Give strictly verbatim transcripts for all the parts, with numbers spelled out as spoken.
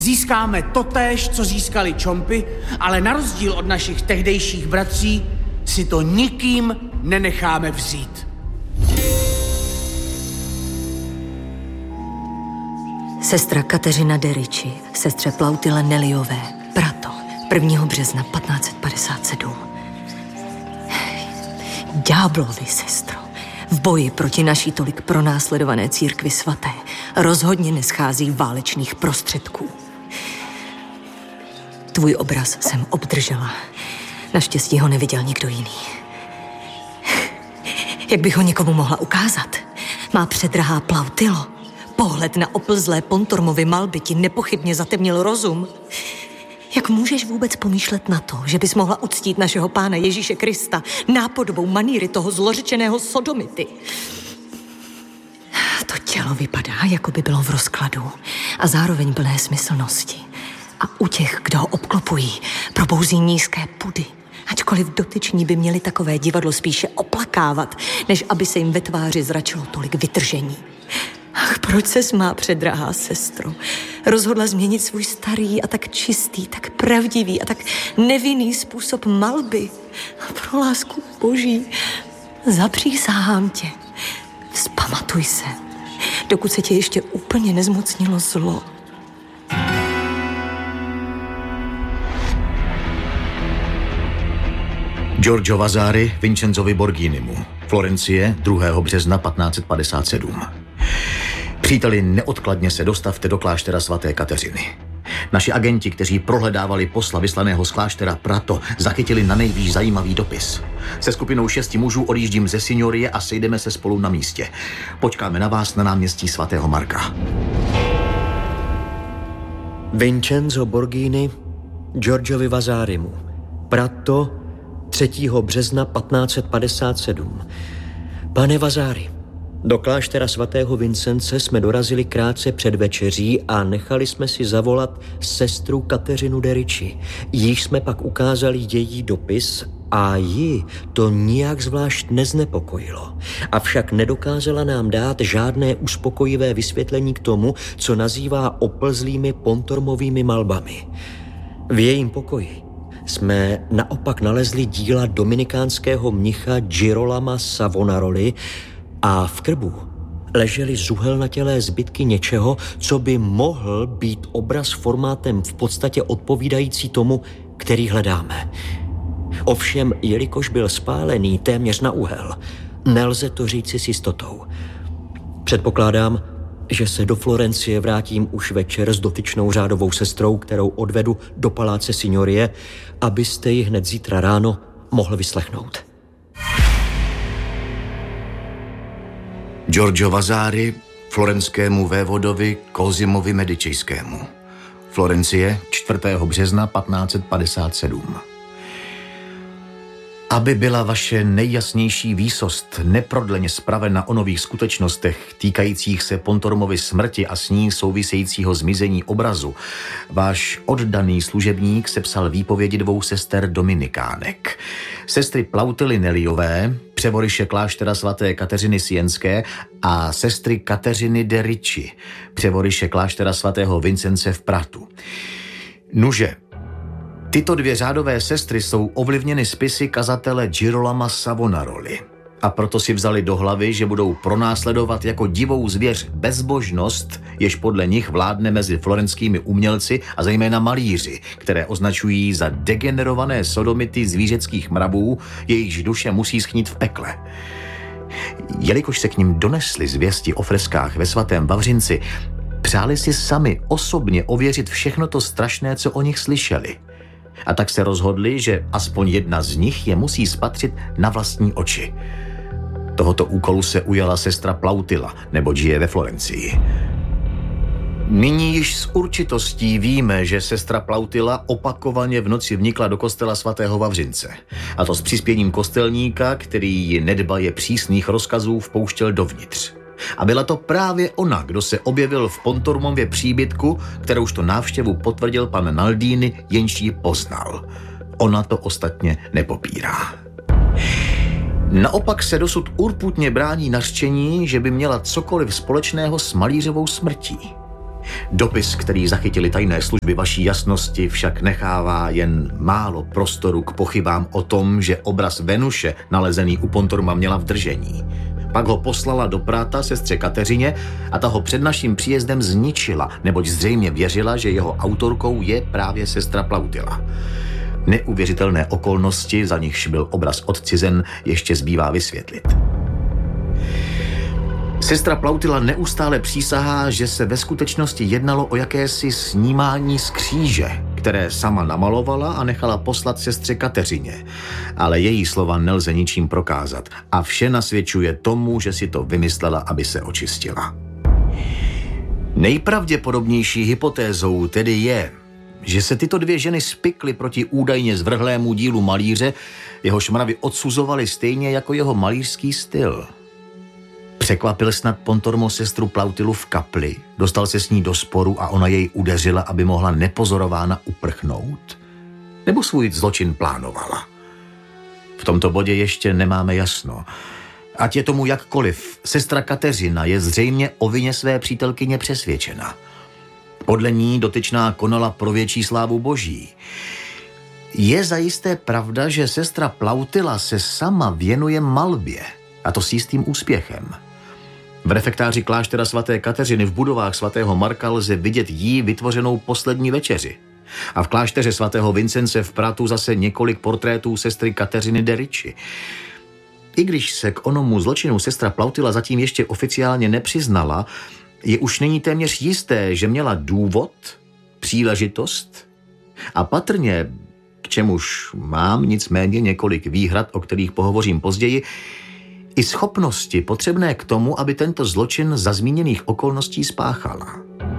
Získáme totéž, co získali čompy, ale na rozdíl od našich tehdejších bratří si to nikým nenecháme vzít. Sestra Kateřina de Ricci, sestře Plautile Nelliové, Prato, prvního března patnáct padesát sedm. Ďáblovi, sestro, v boji proti naší tolik pronásledované církvi svaté rozhodně neschází válečných prostředků. Tvůj obraz jsem obdržela. Naštěstí ho neviděl nikdo jiný. Jak bych ho někomu mohla ukázat? Má předrahá Plautilo. Pohled na oplzlé Pontormovy malby ti nepochybně zatemnil rozum. Jak můžeš vůbec pomýšlet na to, že bys mohla uctít našeho Pána Ježíše Krista nápodobou maníry toho zlořečeného sodomity? To tělo vypadá, jako by bylo v rozkladu a zároveň plné smyslnosti. A u těch, kdo ho obklopují, probouzí nízké pudy. Ačkoliv dotyční by měli takové divadlo spíše oplakávat, než aby se jim ve tváři zračilo tolik vytržení. Ach, proč ses má předrahá sestro rozhodla změnit svůj starý a tak čistý, tak pravdivý a tak nevinný způsob malby? A pro lásku Boží, zapřísahám tě, vzpamatuj se, dokud se tě ještě úplně nezmocnilo zlo. Giorgio Vasari Vincenzovi Borghinimu, Florencie, druhého března patnáct padesát sedm. Příteli, neodkladně se dostavte do kláštera svaté Kateřiny. Naši agenti, kteří prohledávali posla vyslaného z kláštera Prato, zachytili na nejvýš zajímavý dopis. Se skupinou šesti mužů odjíždím ze signorie a sejdeme se spolu na místě. Počkáme na vás na náměstí svatého Marka. Vincenzo Borghini Giorgiovi Vasarimu, Prato, třetího března patnáct padesát sedm. Pane Vasari, do kláštera svatého Vincence jsme dorazili krátce před večeří a nechali jsme si zavolat sestru Kateřinu de Ricci. Jíž jsme pak ukázali její dopis a ji to nijak zvlášť neznepokojilo. Avšak nedokázala nám dát žádné uspokojivé vysvětlení k tomu, co nazývá oplzlými Pontormovými malbami. V jejím pokoji jsme naopak nalezli díla dominikánského mnicha Girolama Savonaroli a v krbu ležely zuhelnatělé zbytky něčeho, co by mohl být obraz formátem v podstatě odpovídající tomu, který hledáme. Ovšem, jelikož byl spálený téměř na uhel, nelze to říci s jistotou. Předpokládám, že se do Florencie vrátím už večer s dotyčnou řádovou sestrou, kterou odvedu do paláce signorie, abyste ji hned zítra ráno mohl vyslechnout. Giorgio Vasari florenskému vévodovi Cosimovi Medičejskému. Florencie, čtvrtého března patnáct padesát sedm. Aby byla vaše nejjasnější výsost neprodleně spravena o nových skutečnostech týkajících se Pontormovy smrti a s ní souvisejícího zmizení obrazu, váš oddaný služebník sepsal výpovědi dvou sester dominikánek. Sestry Plautily Nelliové, převoryše kláštera svaté Kateřiny Sienské, a sestry Kateřiny de Ricci, převoryše kláštera svatého Vincence v Pratu. Nuže, tyto dvě řádové sestry jsou ovlivněny spisy kazatele Girolama Savonaroli a proto si vzali do hlavy, že budou pronásledovat jako divou zvěř bezbožnost, jež podle nich vládne mezi florenskými umělci a zejména malíři, které označují za degenerované sodomity zvířeckých mravů, jejichž duše musí schnít v pekle. Jelikož se k nim donesly zvěsti o freskách ve svatém Vavřinci, přáli si sami osobně ověřit všechno to strašné, co o nich slyšeli. A tak se rozhodli, že aspoň jedna z nich je musí spatřit na vlastní oči. Tohoto úkolu se ujala sestra Plautila, neboť žije ve Florencii. Nyní již s určitostí víme, že sestra Plautila opakovaně v noci vnikla do kostela svatého Vavřince. A to s přispěním kostelníka, který ji nedbaje přísných rozkazů vpouštěl dovnitř. A byla to právě ona, kdo se objevil v Pontormově příbytku, kterouž to návštěvu potvrdil pan Naldini, jenž ji poznal. Ona to ostatně nepopírá. Naopak se dosud urputně brání nařčení, že by měla cokoliv společného s malířovou smrtí. Dopis, který zachytili tajné služby vaší jasnosti, však nechává jen málo prostoru k pochybám o tom, že obraz Venuše, nalezený u Pontorma, měla v držení. Pak ho poslala do Prata sestře Kateřině a ta ho před naším příjezdem zničila, neboť zřejmě věřila, že jeho autorkou je právě sestra Plautila. Neuvěřitelné okolnosti, za nichž byl obraz odcizen, ještě zbývá vysvětlit. Sestra Plautila neustále přísahá, že se ve skutečnosti jednalo o jakési snímání z kříže, které sama namalovala a nechala poslat sestře Kateřině. Ale její slova nelze ničím prokázat a vše nasvědčuje tomu, že si to vymyslela, aby se očistila. Nejpravděpodobnější hypotézou tedy je, že se tyto dvě ženy spikly proti údajně zvrhlému dílu malíře, jehož mravy odsuzovali stejně jako jeho malířský styl. Překvapil snad Pontormo sestru Plautilu v kapli, dostal se s ní do sporu a ona jej udeřila, aby mohla nepozorována uprchnout? Nebo svůj zločin plánovala? V tomto bodě ještě nemáme jasno. Ať je tomu jakkoliv, sestra Kateřina je zřejmě o vině své přítelkyně přesvědčena. Podle ní dotyčná konala pro větší slávu boží. Je zajisté pravda, že sestra Plautila se sama věnuje malbě, a to s jistým úspěchem. V refektáři kláštera svaté Kateřiny v budovách svatého Marka lze vidět jí vytvořenou poslední večeři. A v klášteře svatého Vincence v Pratu zase několik portrétů sestry Kateřiny de Ricci. I když se k onomu zločinu sestra Plautila zatím ještě oficiálně nepřiznala, je už nyní téměř jisté, že měla důvod, příležitost a patrně, k čemuž mám nicméně několik výhrad, o kterých pohovořím později, i schopnosti potřebné k tomu, aby tento zločin za zmíněných okolností spáchala.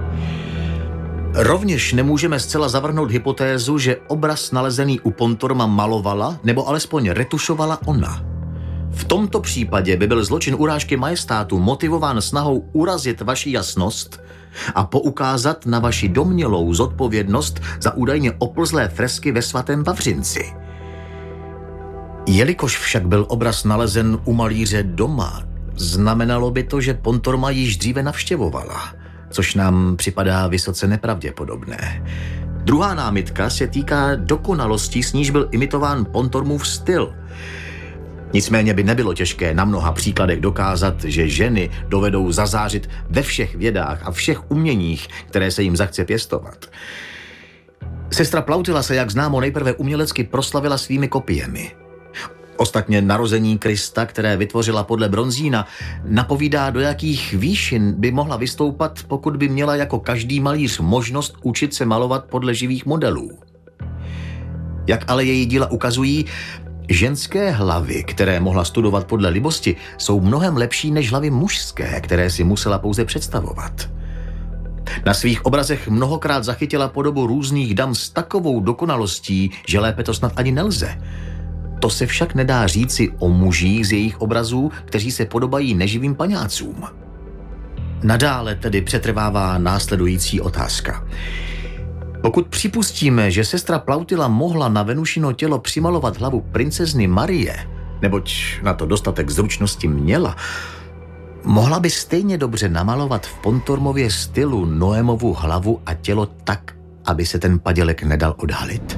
Rovněž nemůžeme zcela zavrhnout hypotézu, že obraz nalezený u Pontorma malovala nebo alespoň retušovala ona. V tomto případě by byl zločin urážky majestátu motivován snahou urazit vaši jasnost a poukázat na vaši domnělou zodpovědnost za údajně oplzlé fresky ve svatém Vavřinci. Jelikož však byl obraz nalezen u malíře doma, znamenalo by to, že Pontorma již dříve navštěvovala, což nám připadá vysoce nepravděpodobné. Druhá námitka se týká dokonalostí, s níž byl imitován Pontormův styl. Nicméně by nebylo těžké na mnoha příkladech dokázat, že ženy dovedou zazářit ve všech vědách a všech uměních, které se jim zachce pěstovat. Sestra Plautila se, jak známo, nejprve umělecky proslavila svými kopiemi. Ostatně narození Krista, které vytvořila podle Bronzína, napovídá, do jakých výšin by mohla vystoupat, pokud by měla jako každý malíř možnost učit se malovat podle živých modelů. Jak ale její díla ukazují, ženské hlavy, které mohla studovat podle libosti, jsou mnohem lepší než hlavy mužské, které si musela pouze představovat. Na svých obrazech mnohokrát zachytila podobu různých dam s takovou dokonalostí, že lépe to snad ani nelze. To se však nedá říci o mužích z jejich obrazů, kteří se podobají neživým paňácům. Nadále tedy přetrvává následující otázka. Pokud připustíme, že sestra Plautila mohla na Venušino tělo přimalovat hlavu princezny Marie, neboť na to dostatek zručnosti měla, mohla by stejně dobře namalovat v Pontormově stylu Noémovu hlavu a tělo tak, aby se ten padělek nedal odhalit?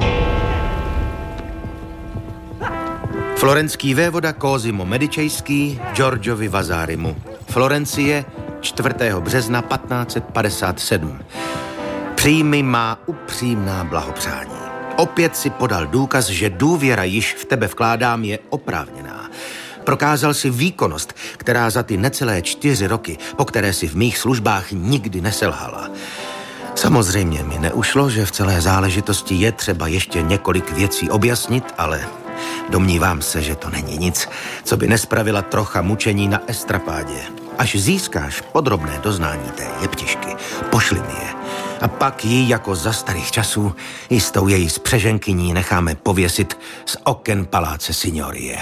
Florenský vévoda Cosimo Medičejský Giorgiovi Vasarimu. Florencie, čtvrtého března patnáct set padesát sedm. Přijmi má upřímná blahopřání. Opět si podal důkaz, že důvěra, již v tebe vkládám, je oprávněná. Prokázal si výkonnost, která za ty necelé čtyři roky, po které si v mých službách nikdy neselhala. Samozřejmě mi neušlo, že v celé záležitosti je třeba ještě několik věcí objasnit, ale domnívám se, že to není nic, co by nespravila trocha mučení na estrapádě. Až získáš podrobné doznání té jeptišky, pošli mi je. A pak ji jako za starých časů i s tou její spřeženkyní necháme pověsit z oken paláce Signorie.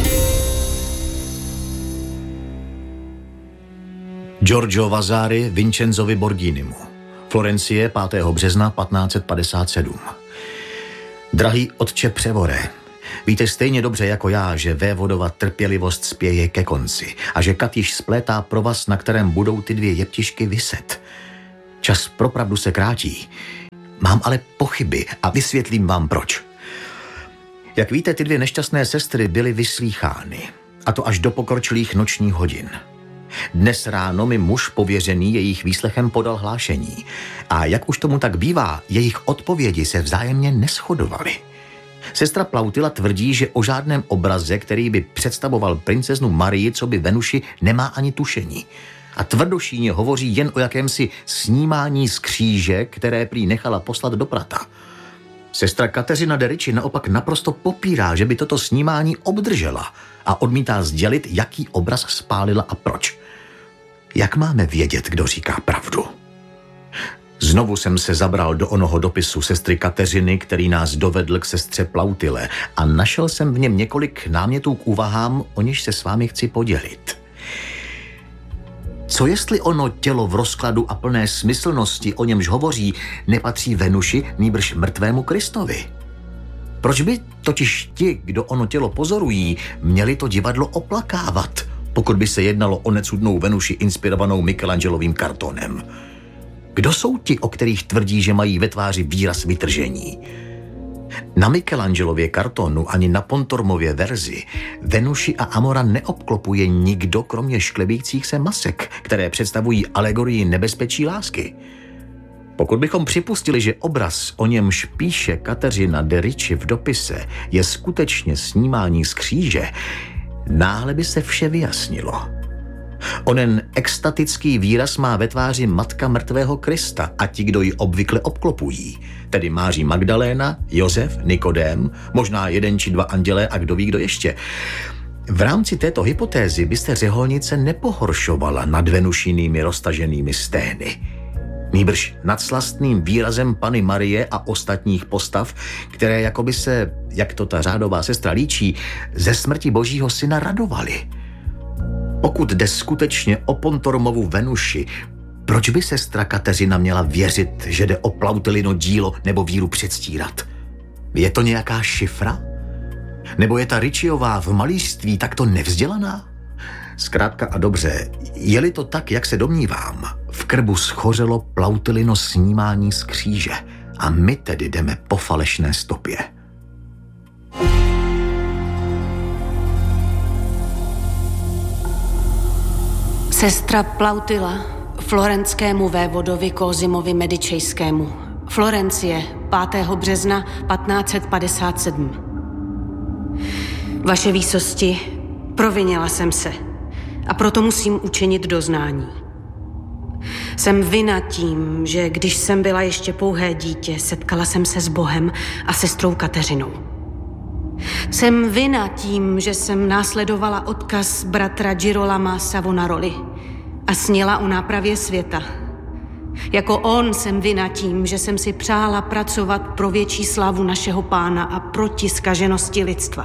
Giorgio Vasari Vincenzovi Borghinimu. Florencie, pátého března patnáct set padesát sedm. Drahý otče Převore, víte stejně dobře jako já, že vévodova trpělivost spěje ke konci a že kat již splétá provaz, na kterém budou ty dvě jeptišky viset. Čas pro pravdu se krátí. Mám ale pochyby a vysvětlím vám proč. Jak víte, ty dvě nešťastné sestry byly vyslýchány, a to až do pokročilých nočních hodin. Dnes ráno mi muž pověřený jejich výslechem podal hlášení a jak už tomu tak bývá, jejich odpovědi se vzájemně neshodovaly. Sestra Plautila tvrdí, že o žádném obraze, který by představoval princeznu Marii co by Venuši, nemá ani tušení. A tvrdošíně hovoří jen o jakémsi snímání z kříže, které prý nechala poslat do Prata. Sestra Kateřina de Ricci naopak naprosto popírá, že by toto snímání obdržela a odmítá sdělit, jaký obraz spálila a proč. Jak máme vědět, kdo říká pravdu? Znovu jsem se zabral do onoho dopisu sestry Kateřiny, který nás dovedl k sestře Plautile a našel jsem v něm několik námětů k úvahám, o něž se s vámi chci podělit. Co jestli ono tělo v rozkladu a plné smyslnosti, o němž hovoří, nepatří Venuši, nýbrž mrtvému Kristovi? Proč by totiž ti, kdo ono tělo pozorují, měli to divadlo oplakávat, pokud by se jednalo o necudnou Venuši inspirovanou Michelangelovým kartonem? Kdo jsou ti, o kterých tvrdí, že mají ve tváři výraz vytržení? Na Michelangelově kartonu ani na Pontormově verzi Venuši a Amora neobklopuje nikdo, kromě šklebících se masek, které představují alegorii nebezpečí lásky. Pokud bychom připustili, že obraz, o němž píše Kateřina de Ricci v dopise, je skutečně snímání z kříže, náhle by se vše vyjasnilo. Onen extatický výraz má ve tváři matka mrtvého Krista a ti, kdo ji obvykle obklopují, tedy Máří Magdaléna, Josef, Nikodém, možná jeden či dva andělé a kdo ví, kdo ještě. V rámci této hypotézy byste řeholnice nepohoršovala nad Venušinými roztaženými stény. Nýbrž nad slastným výrazem Panny Marie a ostatních postav, které jakoby se, jak to ta řádová sestra líčí, ze smrti Božího syna radovaly. Pokud jde skutečně o Pontormovu Venuši, proč by sestra Kateřina měla věřit, že jde o Plautilino dílo nebo víru předstírat? Je to nějaká šifra? Nebo je ta Ricciová v malířství takto nevzdělaná? Zkrátka a dobře, je-li to tak, jak se domnívám, v krbu schořelo Plautilino snímání z kříže a my tedy jdeme po falešné stopě. Sestra Plautila florenskému vévodovi Cosimovi Medičejskému. Florencie, pátého března patnáct padesát sedm. Vaše výsosti, provinila jsem se a proto musím učinit doznání. Jsem vina tím, že když jsem byla ještě pouhé dítě, setkala jsem se s Bohem a sestrou Kateřinou. Jsem vina tím, že jsem následovala odkaz bratra Girolama Savonaroli a sněla o nápravě světa. Jako on jsem vina tím, že jsem si přála pracovat pro větší slávu našeho Pána a proti zkaženosti lidstva.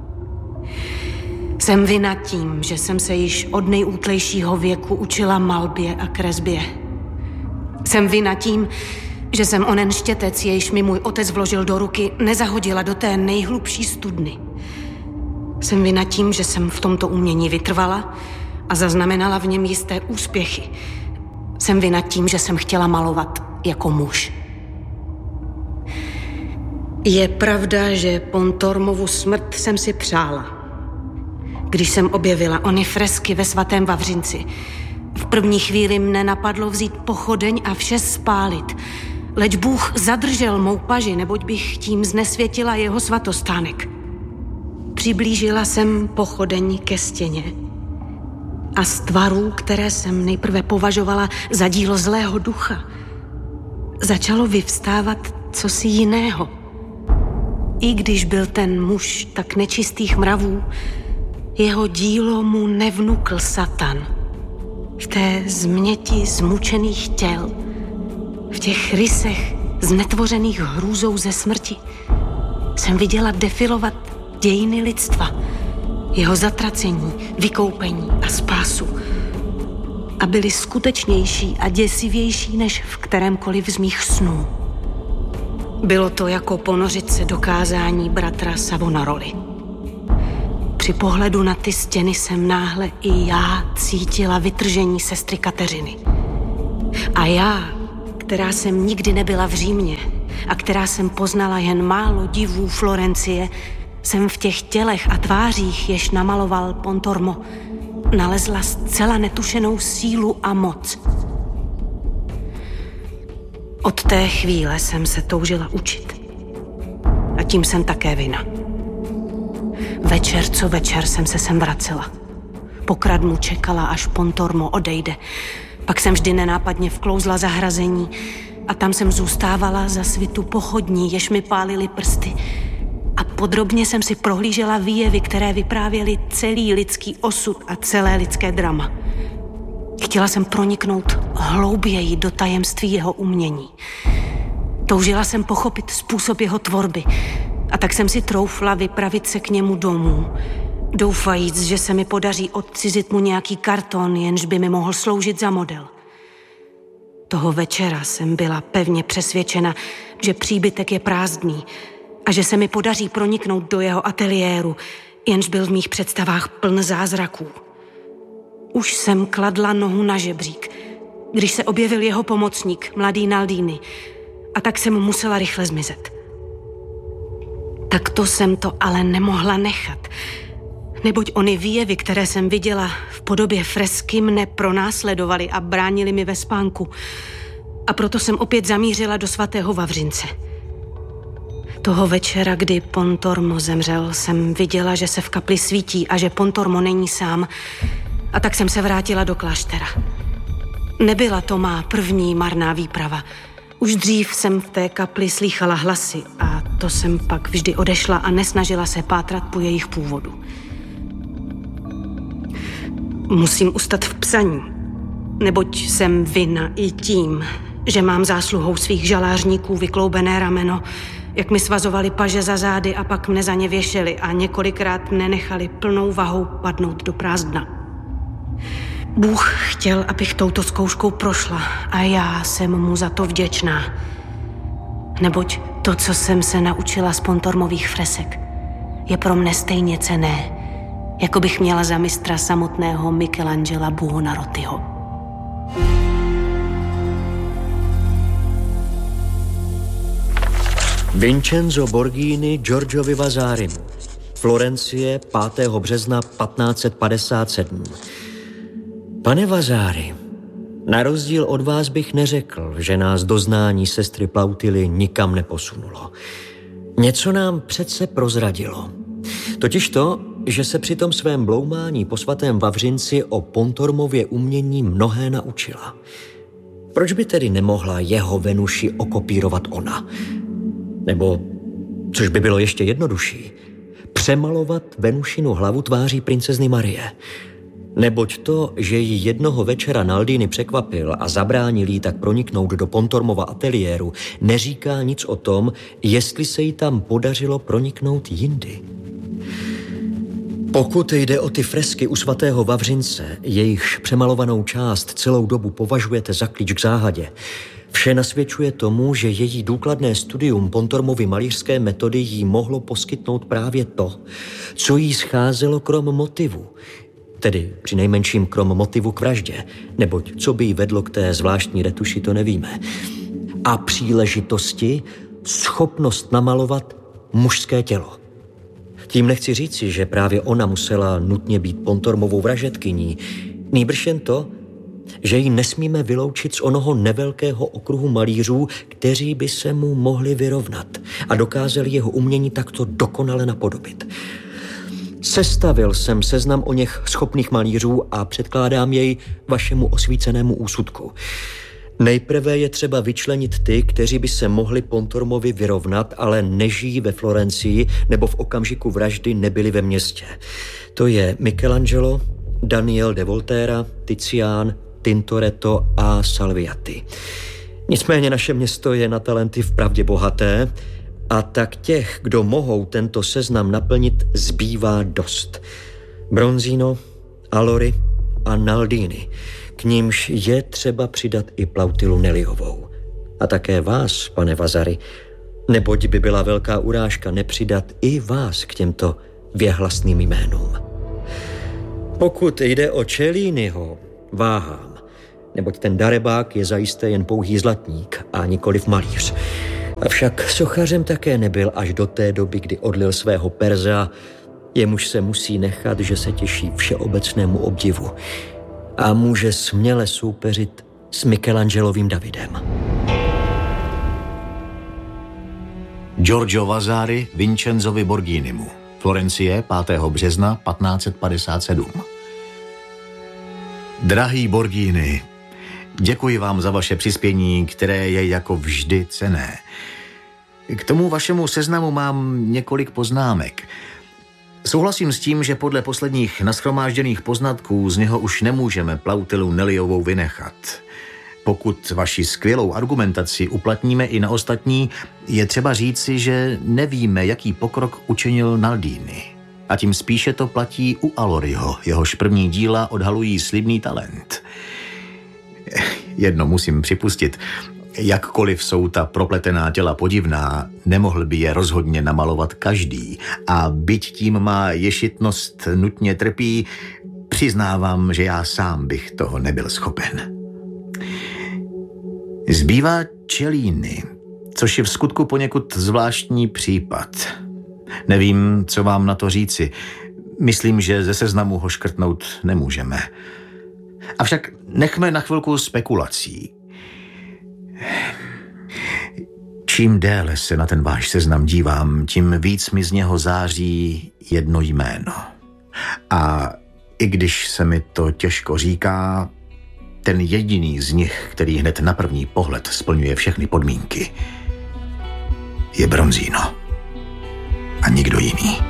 Jsem vina tím, že jsem se již od nejútlejšího věku učila malbě a kresbě. Jsem vina tím, že jsem onen štětec, jejž mi můj otec vložil do ruky, nezahodila do té nejhlubší studny. Jsem vina tím, že jsem v tomto umění vytrvala a zaznamenala v něm jisté úspěchy. Jsem vina tím, že jsem chtěla malovat jako muž. Je pravda, že Pontormovu smrt jsem si přála. Když jsem objevila ony fresky ve svatém Vavřinci, v první chvíli mne napadlo vzít pochodeň a vše spálit, leč Bůh zadržel mou paži, neboť bych tím znesvětila jeho svatostánek. Přiblížila jsem pochodeň ke stěně a z tvarů, které jsem nejprve považovala za dílo zlého ducha, začalo vyvstávat cosi jiného. I když byl ten muž tak nečistých mravů, jeho dílo mu nevnukl Satan. V té změti zmučených těl, v těch rysech znetvořených hrůzou ze smrti, jsem viděla defilovat dějiny lidstva, jeho zatracení, vykoupení a spásu. A byly skutečnější a děsivější než v kterémkoliv z mých snů. Bylo to jako ponořit se do kázání bratra Savonaroli. Při pohledu na ty stěny jsem náhle i já cítila vytržení sestry Kateřiny. A já, která jsem nikdy nebyla v Římě a která jsem poznala jen málo divů Florencie, jsem v těch tělech a tvářích, jež namaloval Pontormo, nalezla zcela netušenou sílu a moc. Od té chvíle jsem se toužila učit. A tím jsem také vina. Večer co večer jsem se sem vracela. Pokradmu čekala, až Pontormo odejde. Pak jsem vždy nenápadně vklouzla za hrazení a tam jsem zůstávala za svitu pochodní, jež mi pálily prsty. A podrobně jsem si prohlížela výjevy, které vyprávěly celý lidský osud a celé lidské drama. Chtěla jsem proniknout hlouběji do tajemství jeho umění. Toužila jsem pochopit způsob jeho tvorby a tak jsem si troufla vypravit se k němu domů, doufajíc, že se mi podaří odcizit mu nějaký karton, jenž by mi mohl sloužit za model. Toho večera jsem byla pevně přesvědčena, že příbytek je prázdný a že se mi podaří proniknout do jeho ateliéru, jenž byl v mých představách pln zázraků. Už jsem kladla nohu na žebřík, když se objevil jeho pomocník, mladý Naldini, a tak jsem musela rychle zmizet. Takto jsem to ale nemohla nechat, neboť ony výjevy, které jsem viděla v podobě fresky, mne pronásledovaly a bránily mi ve spánku. A proto jsem opět zamířila do svatého Vavřince. Toho večera, kdy Pontormo zemřel, jsem viděla, že se v kapli svítí a že Pontormo není sám, a tak jsem se vrátila do kláštera. Nebyla to má první marná výprava. Už dřív jsem v té kapli slýchala hlasy a to jsem pak vždy odešla a nesnažila se pátrat po jejich původu. Musím ustat v psaní, neboť jsem vinna i tím, že mám zásluhou svých žalářníků vykloubené rameno, jak mi svazovali paže za zády a pak mne za ně věšeli a několikrát mne nechali plnou vahou padnout do prázdna. Bůh chtěl, abych touto zkouškou prošla a já jsem mu za to vděčná. Neboť to, co jsem se naučila z Pontormových fresek, je pro mne stejně cenné, jako bych měla za mistra samotného Michelangela Buonarrotiho. Vincenzo Borghini Giorgiovi Vasarimu. Florencie, pátého března patnáct set padesát sedm. Pane Vasari, na rozdíl od vás bych neřekl, že nás doznání sestry Plautily nikam neposunulo. Něco nám přece prozradilo. Totiž to, že se při tom svém bloumání po svatém Vavřinci o Pontormově umění mnohé naučila. Proč by tedy nemohla jeho Venuši okopírovat ona? Nebo, což by bylo ještě jednodušší, přemalovat Venušinu hlavu tváří princezny Marie. Neboť to, že ji jednoho večera Naldini překvapil a zabránil jí tak proniknout do Pontormova ateliéru, neříká nic o tom, jestli se jí tam podařilo proniknout jindy. Pokud jde o ty fresky u svatého Vavřince, jejichž přemalovanou část celou dobu považujete za klíč k záhadě, vše nasvědčuje tomu, že její důkladné studium Pontormovy malířské metody jí mohlo poskytnout právě to, co jí scházelo krom motivu, tedy přinejmenším krom motivu k vraždě, neboť co by jí vedlo k té zvláštní retuši, to nevíme. A příležitosti, schopnost namalovat mužské tělo. Tím nechci říci, že právě ona musela nutně být Pontormovou vražedkyní, nýbrž jen to, že ji nesmíme vyloučit z onoho nevelkého okruhu malířů, kteří by se mu mohli vyrovnat a dokázali jeho umění takto dokonale napodobit. Sestavil jsem seznam o něch schopných malířů a předkládám jej vašemu osvícenému úsudku. Nejprve je třeba vyčlenit ty, kteří by se mohli Pontormovi vyrovnat, ale nežijí ve Florencii nebo v okamžiku vraždy nebyli ve městě. To je Michelangelo, Daniel de Volterra, Tizian, Tintoretto a Salviati. Nicméně naše město je na talenty vpravdě bohaté, a tak těch, kdo mohou tento seznam naplnit, zbývá dost. Bronzino, Allori a Naldini, k nímž je třeba přidat i Plautilu Nelliovou. A také vás, pane Vasari, neboť by byla velká urážka nepřidat i vás k těmto věhlasným jménům. Pokud jde o Celliniho, váhám, neboť ten darebák je zajisté jen pouhý zlatník a nikoliv malíř. Avšak sochařem také nebyl až do té doby, kdy odlil svého perza, jemuž se musí nechat, že se těší všeobecnému obdivu a může směle soupeřit s Michelangelovým Davidem. Giorgio Vasari Vincenzovi Borghinimu. Florencie, pátého března patnáct set padesát sedm. Drahý Borghini, děkuji vám za vaše přispění, které je jako vždy cenné. K tomu vašemu seznamu mám několik poznámek. Souhlasím s tím, že podle posledních nashromážděných poznatků z něho už nemůžeme Plautilu Neliovou vynechat. Pokud vaši skvělou argumentaci uplatníme i na ostatní, je třeba říci, že nevíme, jaký pokrok učinil Naldini. A tím spíše to platí u Aloriho, jehož první díla odhalují slibný talent. Jedno musím připustit, jakkoliv jsou ta propletená těla podivná, nemohl by je rozhodně namalovat každý. A byť tím má ješitnost nutně trpí, přiznávám, že já sám bych toho nebyl schopen. Zbývá Cellini, což je v skutku poněkud zvláštní případ. Nevím, co vám na to říci. Myslím, že ze seznamu ho škrtnout nemůžeme. Avšak nechme na chvilku spekulací. Čím déle se na ten váš seznam dívám, tím víc mi z něho září jedno jméno. A i když se mi to těžko říká, ten jediný z nich, který hned na první pohled splňuje všechny podmínky, je Bronzino. A nikdo jiný.